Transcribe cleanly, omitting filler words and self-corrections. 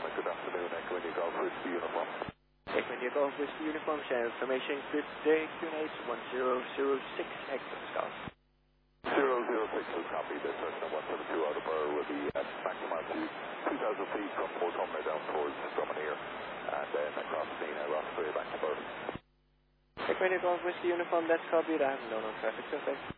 Good afternoon, Echo India Golf Whiskey Uniform. Echo India Golf Whiskey Uniform, share information. Good day, QNH 1006, Exit Golf. 006 is copy. The Cessna 172 out of Burr will be at maximum altitude 2,000 feet from Port Humber down towards Drummondere, and then across Nina, Rossway back to Burr. Echo India Golf Whiskey Uniform, that's copy. I have no traffic, okay.